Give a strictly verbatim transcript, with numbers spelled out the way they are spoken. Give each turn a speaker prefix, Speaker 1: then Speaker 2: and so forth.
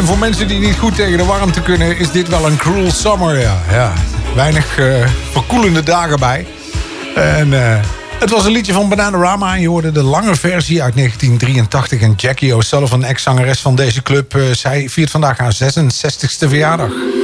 Speaker 1: En voor mensen die niet goed tegen de warmte kunnen, is dit wel een cruel summer. Ja, ja. Weinig uh, verkoelende dagen bij. En uh, het was een liedje van Bananarama. En je hoorde de lange versie uit negentien drieëntachtig. En Jackie O'Sullivan, ex-zangeres van deze club, uh, zij viert vandaag haar zesenzestigste verjaardag.